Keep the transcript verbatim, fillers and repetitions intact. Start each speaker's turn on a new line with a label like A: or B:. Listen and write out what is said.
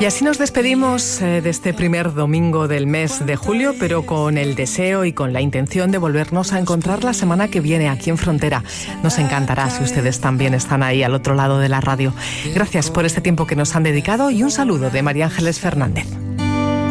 A: Y así nos despedimos eh, de este primer domingo del mes de julio, pero con el deseo y con la intención de volvernos a encontrar la semana que viene aquí en Frontera. Nos encantará si ustedes también están ahí al otro lado de la radio. Gracias por este tiempo que nos han dedicado y un saludo de María Ángeles Fernández.